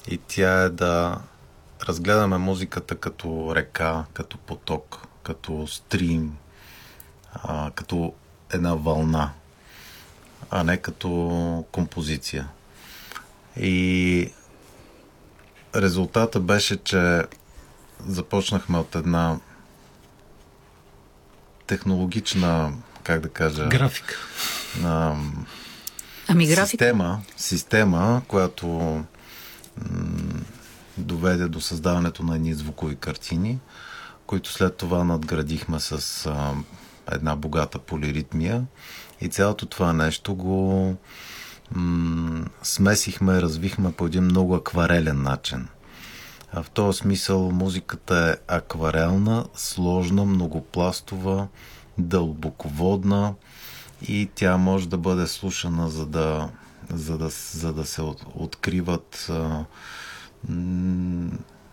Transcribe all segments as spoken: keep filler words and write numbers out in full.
И тя е да разгледаме музиката като река, като поток, като стрим, а, като една вълна, а не като композиция. И резултата беше, че започнахме от една технологична, как да кажа... Графика. А, ами графика? Система, система, която м- доведе до създаването на едни звукови картини, които след това надградихме с а, една богата полиритмия. И цялото това нещо го м- смесихме, развихме по един много акварелен начин. А в този смисъл музиката е акварелна, сложна, многопластова, дълбоководна и тя може да бъде слушана, за да, за да, за да се от, откриват а, м-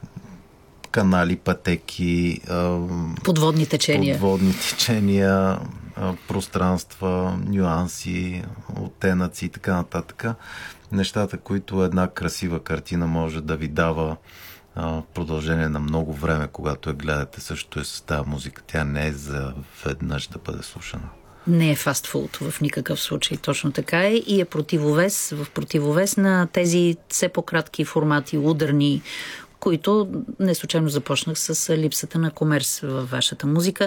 канали, пътеки, а, подводни течения, подводни течения, а, пространства, нюанси, оттенъци и така нататък. Нещата, които една красива картина може да ви дава в продължение на много време, когато я гледате, също е с тази музика. Тя не е за веднъж да бъде слушана. Не е фастфуд в никакъв случай, точно така е. И е противовес, в противовес на тези все по-кратки формати, ударни, които не случайно започнах с липсата на комерс във вашата музика.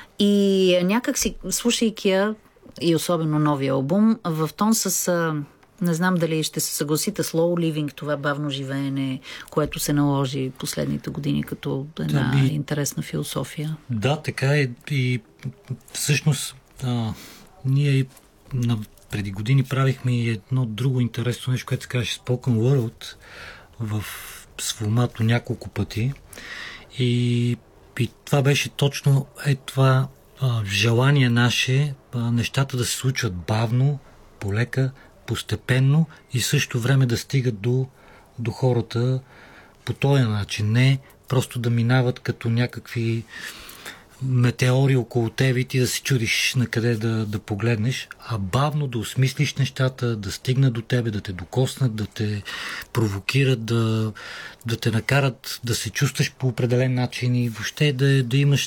И някак си, слушайки я, и особено новия албум, в тон с... Не знам дали ще се съгласите, slow living, това бавно живеене, което се наложи последните години като една да, би... интересна философия. Да, така е. И всъщност а, ние на, преди години правихме и едно друго интересно нещо, което се казваше Spoken World в формато няколко пъти. И, и това беше точно е това а, желание наше а, нещата да се случват бавно, полека, постепенно и също време да стигат до, до хората по този начин. Не просто да минават като някакви метеори около тебе и ти да се чудиш на къде да, да погледнеш, а бавно да осмислиш нещата, да стигнат до тебе, да те докоснат, да те провокират, да, да те накарат да се чувстваш по определен начин и въобще да, да имаш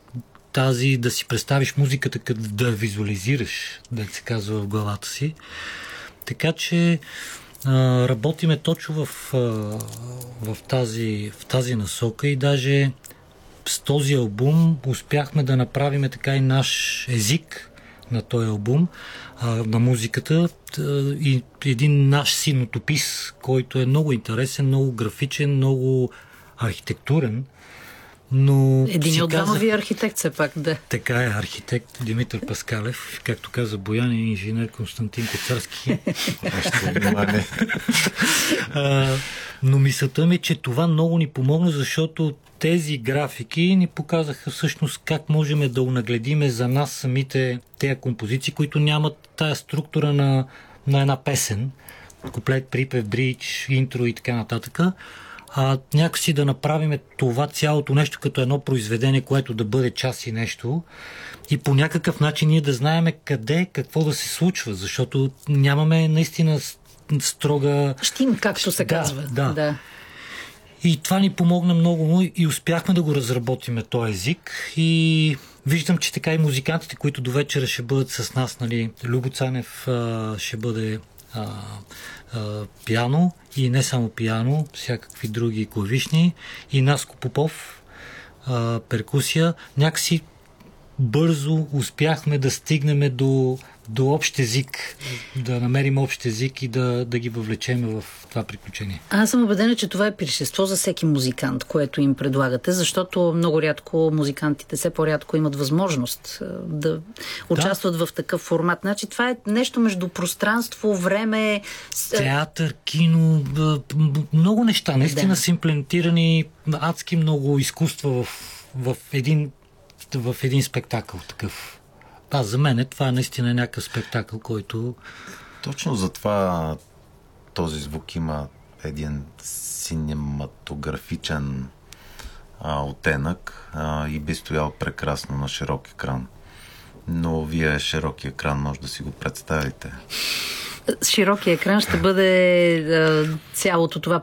тази, да си представиш музиката, като да визуализираш, да се казва в главата си. Така че а, работиме точно в, а, в, тази, в тази насока и даже с този албум успяхме да направим така и наш език на този албум, а, на музиката и един наш синотопис, който е много интересен, много графичен, много архитектурен. Но един от двамовия архитект все пак, да. Така е, архитект Димитър Паскалев, както каза Боян, и инженер Константин Коцарски. а, но мисълта ми, че това много ни помогна, защото тези графики ни показаха всъщност как можем да унагледиме за нас самите тези композиции, които нямат тая структура на, на една песен. Куплет, припев, бридж, интро и така нататък. А някакси да направим това цялото нещо като едно произведение, което да бъде час и нещо и по някакъв начин ние да знаем къде, какво да се случва, защото нямаме наистина строга... Щим, както се да, казва. Да. да. И това ни помогна много и успяхме да го разработиме този език и виждам, че така и музикантите, които до вечера ще бъдат с нас, нали, Любо Цанев ще бъде а, а, пиано и не само пиано, всякакви други клавишни и Наско Попов а, перкусия. Някакси бързо успяхме да стигнем до, до общ език, да намерим общ език и да, да ги въвлечем в това приключение. Аз съм убедена, че това е пиршество за всеки музикант, което им предлагате, защото много рядко музикантите все по-рядко имат възможност да, да участват в такъв формат. Значи това е нещо между пространство, време... Театър, кино, много неща. Наистина да. Са имплементирани адски много изкуства в, в един в един спектакъл такъв. Да, за мен това е наистина някакъв спектакъл, който... Точно затова този звук има един синематографичен а, оттенък а, и би стоял прекрасно на широк екран. Но вие широки екран може да си го представите. Широкия екран ще бъде а, цялото това